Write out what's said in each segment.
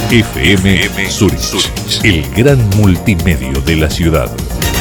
FM Zurich, el gran multimedio de la ciudad.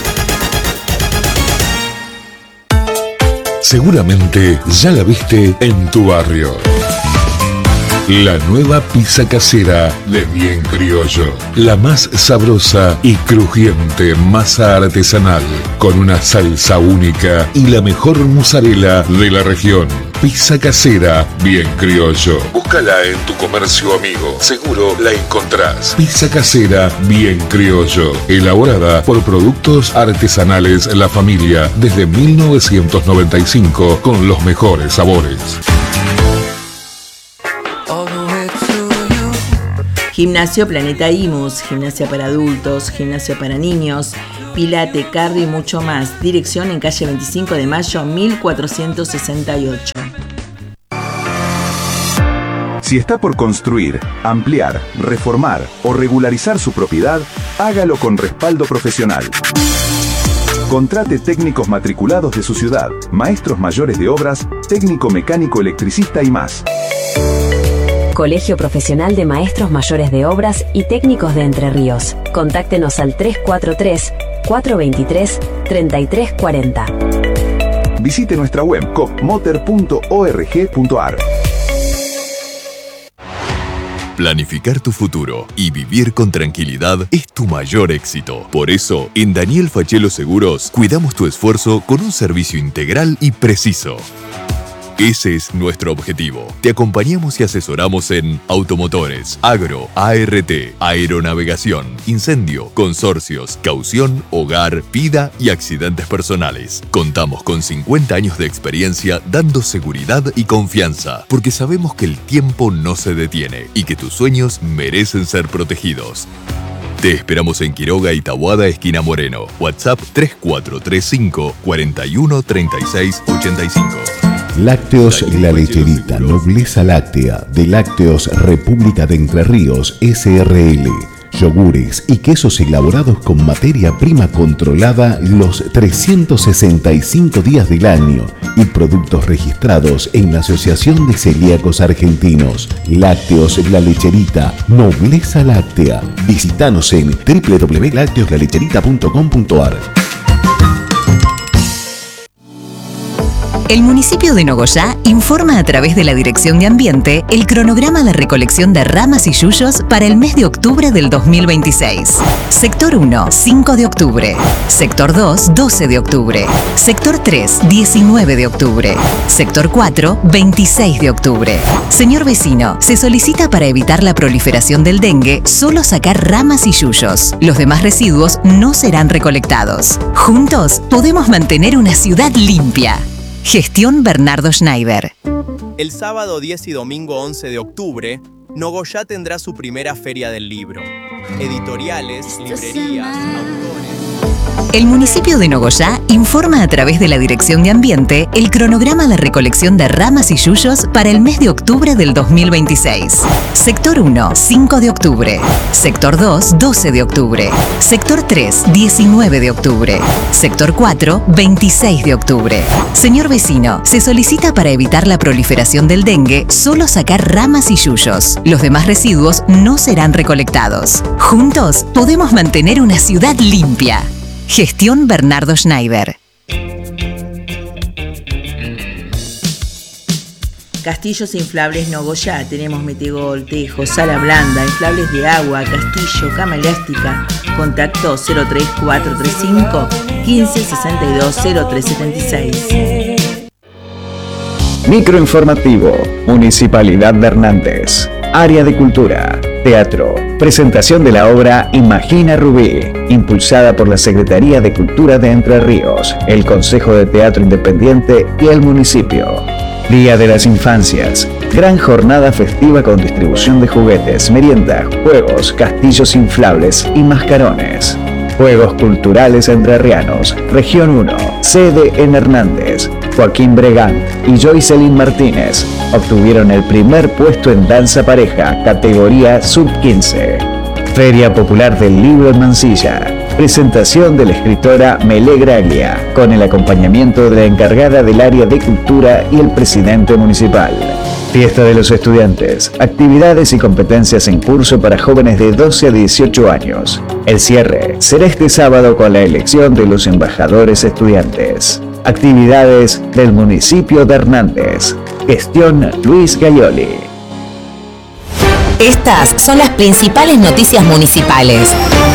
Seguramente ya la viste en tu barrio. La nueva pizza casera de Bien Criollo. La más sabrosa y crujiente masa artesanal, con una salsa única y la mejor mozzarella de la región. Pizza casera Bien Criollo. Búscala en tu comercio amigo. Seguro la encontrás. Pizza casera Bien Criollo. Elaborada por productos artesanales La Familia desde 1995 con los mejores sabores. Gimnasio Planeta Imus, gimnasia para adultos, gimnasio para niños, pilate, cardio y mucho más. Dirección en calle 25 de Mayo, 1468. Si está por construir, ampliar, reformar o regularizar su propiedad, hágalo con respaldo profesional. Contrate técnicos matriculados de su ciudad, maestros mayores de obras, técnico mecánico electricista y más. Colegio Profesional de Maestros Mayores de Obras y Técnicos de Entre Ríos. Contáctenos al 343-423-3340. Visite nuestra web copmoter.org.ar. Planificar tu futuro y vivir con tranquilidad es tu mayor éxito. Por eso, en Daniel Fachelo Seguros, cuidamos tu esfuerzo con un servicio integral y preciso. Ese es nuestro objetivo. Te acompañamos y asesoramos en automotores, agro, ART, aeronavegación, incendio, consorcios, caución, hogar, vida y accidentes personales. Contamos con 50 años de experiencia dando seguridad y confianza, porque sabemos que el tiempo no se detiene y que tus sueños merecen ser protegidos. Te esperamos en Quiroga y Taboada, esquina Moreno. WhatsApp 3435 41 36 85. Lácteos La Lecherita, nobleza láctea, de Lácteos República de Entre Ríos, SRL. Yogures y quesos elaborados con materia prima controlada los 365 días del año y productos registrados en la Asociación de Celíacos Argentinos. Lácteos La Lecherita, nobleza láctea. Visítanos en www.lacteoslalecherita.com.ar. El municipio de Nogoyá informa a través de la Dirección de Ambiente el cronograma de recolección de ramas y yuyos para el mes de octubre del 2026. Sector 1, 5 de octubre. Sector 2, 12 de octubre. Sector 3, 19 de octubre. Sector 4, 26 de octubre. Señor vecino, se solicita para evitar la proliferación del dengue solo sacar ramas y yuyos. Los demás residuos no serán recolectados. Juntos podemos mantener una ciudad limpia. Gestión Bernardo Schneider. El sábado 10 y domingo 11 de octubre, Nogoyá tendrá su primera Feria del Libro. Editoriales, librerías, autores... El municipio de Nogoyá informa a través de la Dirección de Ambiente el cronograma de recolección de ramas y yuyos para el mes de octubre del 2026. Sector 1, 5 de octubre. Sector 2, 12 de octubre. Sector 3, 19 de octubre. Sector 4, 26 de octubre. Señor vecino, se solicita para evitar la proliferación del dengue solo sacar ramas y yuyos. Los demás residuos no serán recolectados. Juntos podemos mantener una ciudad limpia. Gestión Bernardo Schneider. Castillos inflables Nogoyá. Tenemos metegol, tejo, sala blanda, inflables de agua, castillo, cama elástica. Contacto 03435 1562 0376. Microinformativo. Municipalidad de Hernández. Área de Cultura. Teatro. Presentación de la obra Imagina Rubí, impulsada por la Secretaría de Cultura de Entre Ríos, el Consejo de Teatro Independiente y el municipio. Día de las Infancias. Gran jornada festiva con distribución de juguetes, merienda, juegos, castillos inflables y mascarones. Juegos Culturales Entrerrianos, Región 1, sede en Hernández. Joaquín Bregant y Joycelyn Martínez obtuvieron el primer puesto en danza pareja, categoría sub-15. Feria Popular del Libro en Mansilla. Presentación de la escritora Melé Graglia, con el acompañamiento de la encargada del área de cultura y el presidente municipal. Fiesta de los estudiantes, actividades y competencias en curso para jóvenes de 12 a 18 años. El cierre será este sábado con la elección de los embajadores estudiantes. Actividades del municipio de Hernández. Gestión Luis Gaioli. Estas son las principales noticias municipales.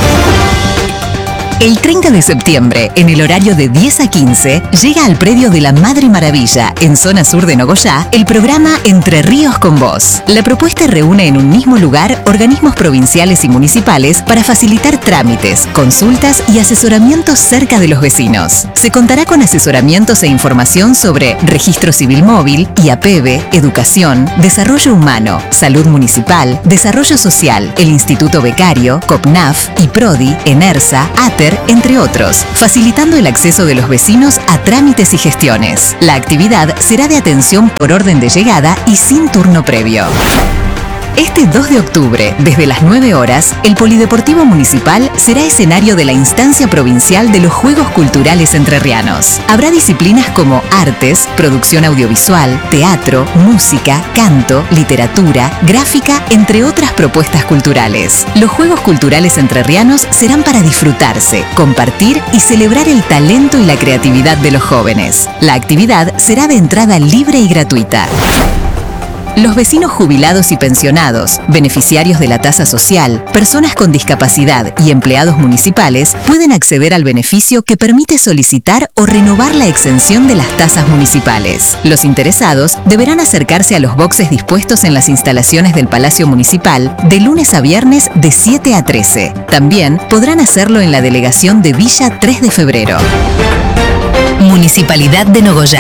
El 30 de septiembre, en el horario de 10 a 15, llega al predio de la Madre Maravilla, en zona sur de Nogoyá, el programa Entre Ríos con Vos. La propuesta reúne en un mismo lugar organismos provinciales y municipales para facilitar trámites, consultas y asesoramientos cerca de los vecinos. Se contará con asesoramientos e información sobre registro civil móvil, IAPEVE, educación, desarrollo humano, salud municipal, desarrollo social, el Instituto Becario, COPNAF, IPRODI, ENERSA, ATER, entre otros, facilitando el acceso de los vecinos a trámites y gestiones. La actividad será de atención por orden de llegada y sin turno previo. Este 2 de octubre, desde las 9 horas, el Polideportivo Municipal será escenario de la instancia provincial de los Juegos Culturales Entrerrianos. Habrá disciplinas como artes, producción audiovisual, teatro, música, canto, literatura, gráfica, entre otras propuestas culturales. Los Juegos Culturales Entrerrianos serán para disfrutarse, compartir y celebrar el talento y la creatividad de los jóvenes. La actividad será de entrada libre y gratuita. Los vecinos jubilados y pensionados, beneficiarios de la tasa social, personas con discapacidad y empleados municipales pueden acceder al beneficio que permite solicitar o renovar la exención de las tasas municipales. Los interesados deberán acercarse a los boxes dispuestos en las instalaciones del Palacio Municipal de lunes a viernes de 7 a 13. También podrán hacerlo en la delegación de Villa 3 de Febrero. Municipalidad de Nogoyá.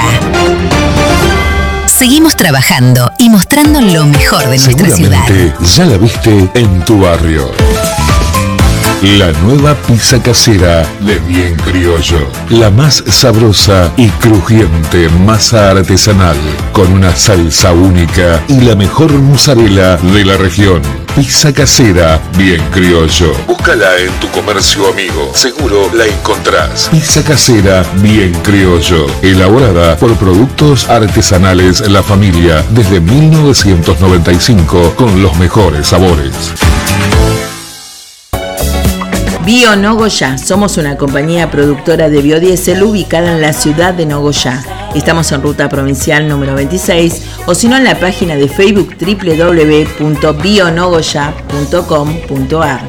Seguimos trabajando y mostrando lo mejor de nuestra ciudad. Seguramente ya la viste en tu barrio. La nueva pizza casera de Bien Criollo. La más sabrosa y crujiente masa artesanal con una salsa única y la mejor mozzarella de la región. Pizza casera Bien Criollo. Búscala en tu comercio amigo. Seguro la encontrás. Pizza casera Bien Criollo. Elaborada por productos artesanales La Familia desde 1995 con los mejores sabores. Bio Nogoyá, somos una compañía productora de biodiesel ubicada en la ciudad de Nogoyá. Estamos en ruta provincial número 26 o si no en la página de Facebook www.bionogoya.com.ar.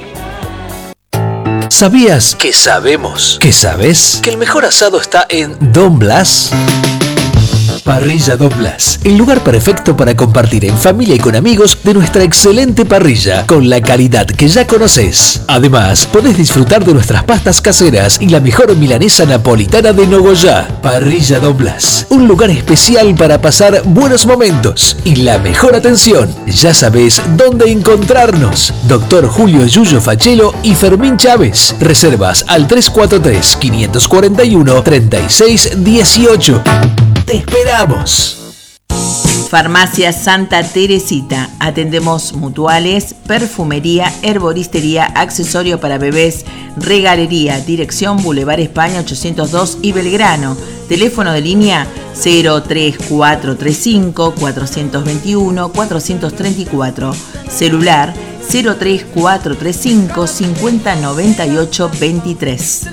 ¿Sabías que sabemos que sabes que el mejor asado está en Don Blas? Parrilla Don Blas, el lugar perfecto para compartir en familia y con amigos de nuestra excelente parrilla, con la calidad que ya conoces. Además, podés disfrutar de nuestras pastas caseras y la mejor milanesa napolitana de Nogoyá. Parrilla Don Blas, un lugar especial para pasar buenos momentos y la mejor atención. Ya sabés dónde encontrarnos. Doctor Julio Yuyo Fachelo y Fermín Chávez. Reservas al 343-541-3618. ¡Te esperamos! Farmacia Santa Teresita. Atendemos mutuales, perfumería, herboristería, accesorio para bebés, regalería. Dirección Boulevard España 802 y Belgrano. Teléfono de línea 03435 421 434. Celular 03435 5098 23.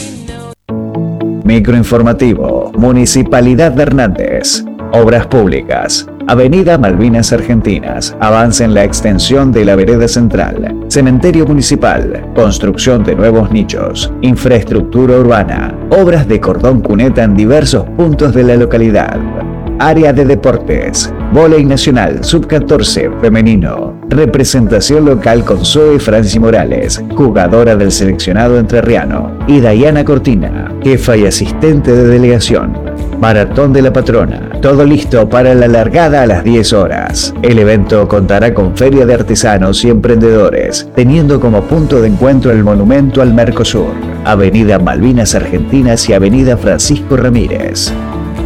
Microinformativo, Municipalidad de Hernández. Obras públicas. Avenida Malvinas Argentinas. Avance en la extensión de la vereda central. Cementerio municipal. Construcción de nuevos nichos. Infraestructura urbana. Obras de cordón cuneta en diversos puntos de la localidad. Área de deportes. Vóley nacional sub-14 femenino. Representación local con Zoe Franci Morales, jugadora del seleccionado entrerriano, y Dayana Cortina, jefa y asistente de delegación. Maratón de la Patrona. Todo listo para la largada a las 10 horas. El evento contará con feria de artesanos y emprendedores, teniendo como punto de encuentro el monumento al Mercosur, Avenida Malvinas Argentinas y Avenida Francisco Ramírez.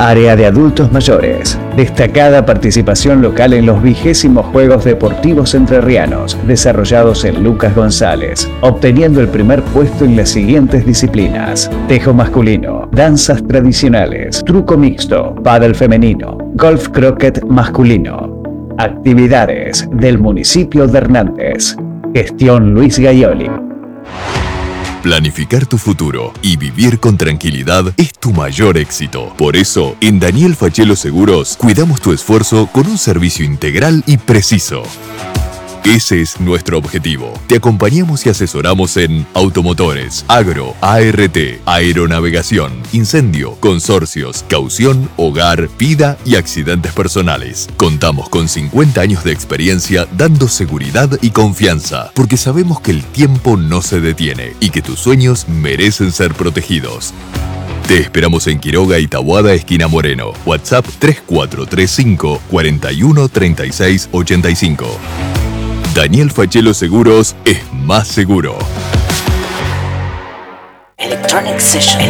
Área de adultos mayores. Destacada participación local en los 20 Juegos Deportivos Entrerrianos, desarrollados en Lucas González, obteniendo el primer puesto en las siguientes disciplinas: tejo masculino, danzas tradicionales, truco mixto, pádel femenino, golf croquet masculino. Actividades del municipio de Hernández. Gestión Luis Gaioli. Planificar tu futuro y vivir con tranquilidad es tu mayor éxito. Por eso, en Daniel Fachelo Seguros, cuidamos tu esfuerzo con un servicio integral y preciso. Ese es nuestro objetivo. Te acompañamos y asesoramos en automotores, agro, ART, aeronavegación, incendio, consorcios, caución, hogar, vida y accidentes personales. Contamos con 50 años de experiencia dando seguridad y confianza, porque sabemos que el tiempo no se detiene y que tus sueños merecen ser protegidos. Te esperamos en Quiroga y Taboada, esquina Moreno. WhatsApp 3435 41 36 85. Daniel Fachelo Seguros es más seguro. Electronic Session.